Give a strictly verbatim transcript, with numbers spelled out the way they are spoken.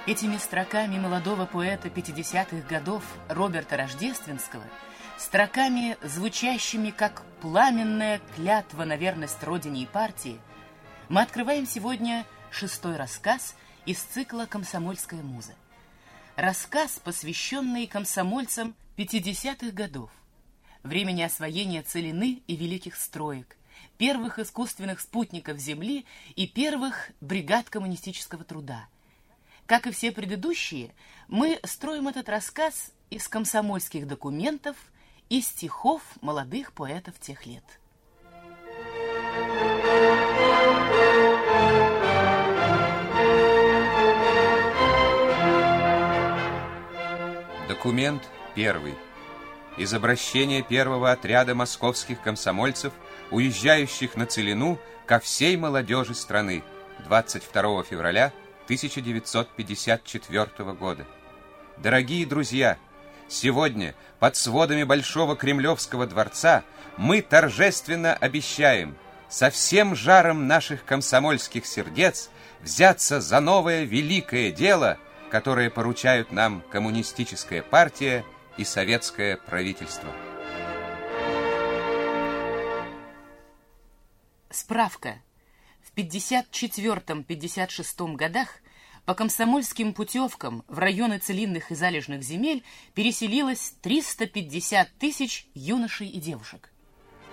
Этими строками молодого поэта пятидесятых годов Роберта Рождественского, строками, звучащими как пламенная клятва на верность Родине и партии, мы открываем сегодня шестой рассказ из цикла «Комсомольская муза». Рассказ, посвященный комсомольцам пятидесятых годов, времени освоения целины и великих строек, первых искусственных спутников Земли и первых бригад коммунистического труда. Как и все предыдущие, мы строим этот рассказ из комсомольских документов и стихов молодых поэтов тех лет. Документ первый. Из обращения первого отряда московских комсомольцев, уезжающих на целину ко всей молодежи страны, двадцать второго февраля тысяча девятьсот пятьдесят четвёртого года. Дорогие друзья, сегодня под сводами Большого Кремлевского дворца мы торжественно обещаем со всем жаром наших комсомольских сердец взяться за новое великое дело, которое поручают нам коммунистическая партия и советское правительство. Справка. В пятьдесят четвёртом — пятьдесят шестом годах по комсомольским путевкам в районы целинных и залежных земель переселилось триста пятьдесят тысяч юношей и девушек.